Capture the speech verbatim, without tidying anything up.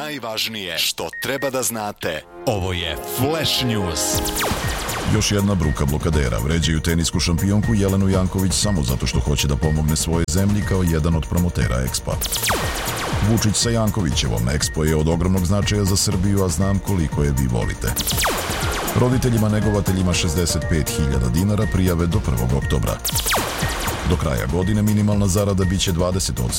najvažnije što treba da znate. Ovo je Flash News. Još jedna bruka blokadera. Vređaju tenisku šampionku Jelenu Janković samo zato što hoće da pomogne svoje zemlji kao jedan od promotera Expa. Vučić sa Jankovićevom. Expo je od ogromnog značaja za Srbiju, a znam koliko je vi volite. Roditeljima negovateljima šezdeset pet hiljada dinara prijave do prvog oktobra. Do kraja godine minimalna zarada biće dvadeset